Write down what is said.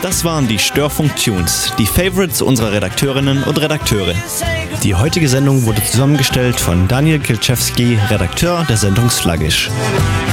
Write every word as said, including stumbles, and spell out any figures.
Das waren die Störfunk-Tunes, die Favorites unserer Redakteurinnen und Redakteure. Die heutige Sendung wurde zusammengestellt von Daniel Kilczewski, Redakteur der Sendung Sluggish.